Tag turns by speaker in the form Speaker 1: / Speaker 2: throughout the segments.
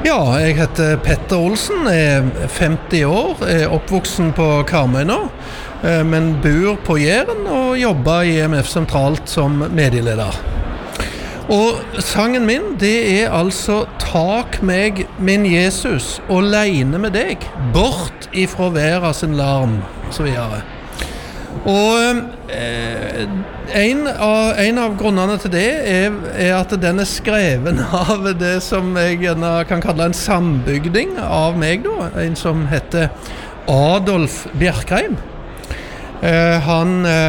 Speaker 1: Ja, jeg heter Petter Olsen, er 50 år, er oppvoksen på Karmøy nå, men bor på Jæren og jobber i EMF sentralt som medieleder. Og sangen min, det er altså «Tak meg, min Jesus, og leine med deg, bort ifra verden sin larm», og så videre. Og en av grunnene til det er at den er skreven av det som jeg gjerne kan kalle en sambygding av meg da, en som heter Adolf Bjerkreim. Han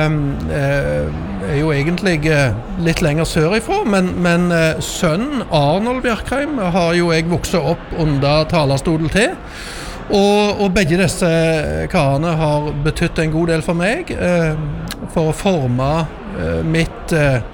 Speaker 1: er jo egentlig litt lenger sørifra, men sønnen Arnold Bjerkreim har jo jeg vokset opp under talerstolen til. Og begge disse karene har betydt en god del for meg for å forme mitt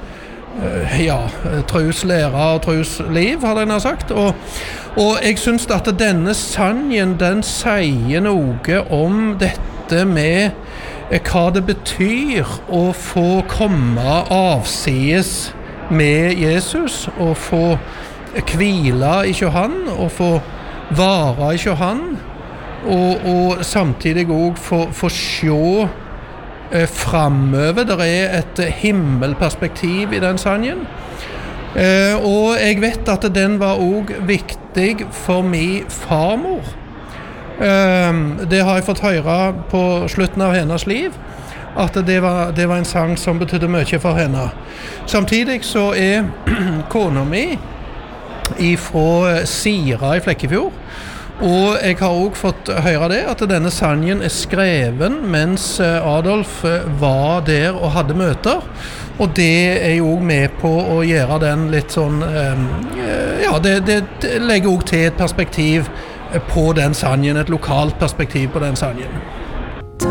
Speaker 1: troslære og trosliv, hadde jeg sagt. Og jeg synes at denne sangen, den sier noe om dette med hva det betyr å få komme avsides med Jesus, og få hvile i han, og få vare i han, og samtidig også få se fremover. Det er et himmelperspektiv i den sangen. Og jeg vet at den var også viktig for min farmor. Det har jeg fått høre på slutten av hennes liv, at det var en sang som betydde mye for henne. Samtidig så er kona mi fra Sira i Flekkefjord, og jeg har også fått høre det, at denne sangen er skreven mens Adolf var der og hadde møter, og det er jo også med på å gjøre den litt sånn, det legger også til et perspektiv på den sangen, et lokalt perspektiv på den sangen.